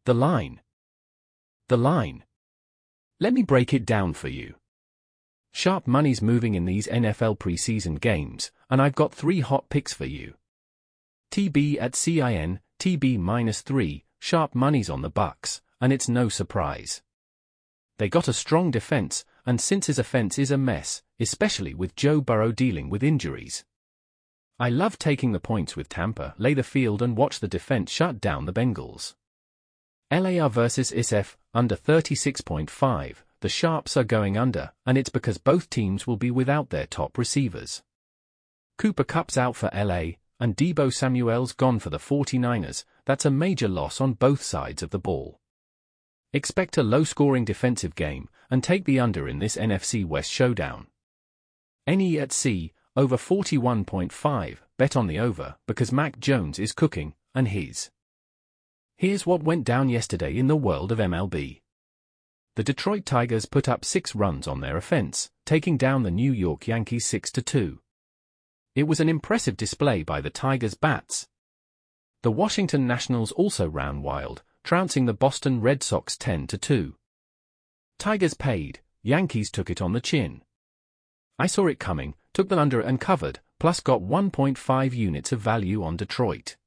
The line. The line. Let me break it down for you. Sharp money's moving in these NFL preseason games, and I've got 3 hot picks for you. TB at CIN, TB -3, sharp money's on the Bucs, and it's no surprise. They got a strong defense, and since his offense is a mess, especially with Joe Burrow dealing with injuries. I love taking the points with Tampa, lay the field and watch the defense shut down the Bengals. LAR versus ISF, under 36.5, the Sharps are going under, and it's because both teams will be without their top receivers. Cooper Kupp's out for LA, and Deebo Samuel's gone for the 49ers. That's a major loss on both sides of the ball. Expect a low-scoring defensive game, and take the under in this NFC West showdown. NE at C, over 41.5, bet on the over, because Mac Jones is cooking, and his. Here's what went down yesterday in the world of MLB. The Detroit Tigers put up 6 runs on their offense, taking down the New York Yankees 6-2. It was an impressive display by the Tigers' bats. The Washington Nationals also ran wild, trouncing the Boston Red Sox 10-2. Tigers paid, Yankees took it on the chin. I saw it coming, took the under and covered, plus got 1.5 units of value on Detroit.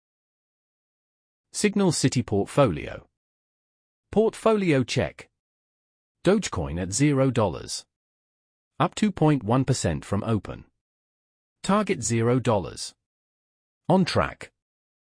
Signal City Portfolio. Portfolio check. Dogecoin at $0. Up 2.1% from open. Target $0. On track.